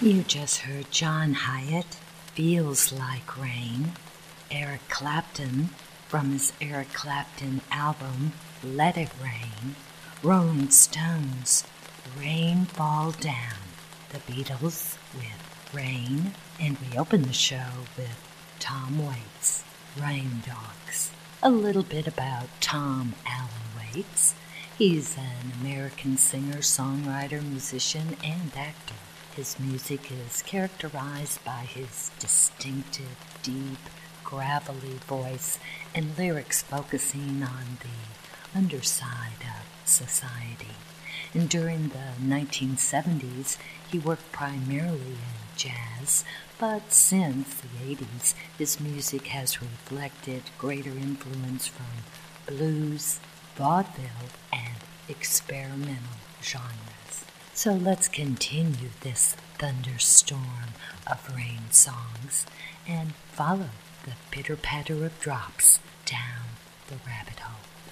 You just heard John Hyatt, Feels Like Rain, Eric Clapton from his Eric Clapton album Let It Rain, Rolling Stones, Rain Fall Down, the Beatles with Rain, and we open the show with Tom Waits, Rain Dogs. A little bit about Tom Allen Waits. He's an American singer, songwriter, musician, and actor. His music is characterized by his distinctive, deep, gravelly voice and lyrics focusing on the underside of society. And during the 1970s, he worked primarily in jazz, but since the 80s, his music has reflected greater influence from blues, vaudeville, and experimental genres. So let's continue this thunderstorm of rain songs and follow the pitter-patter of drops down the rabbit hole.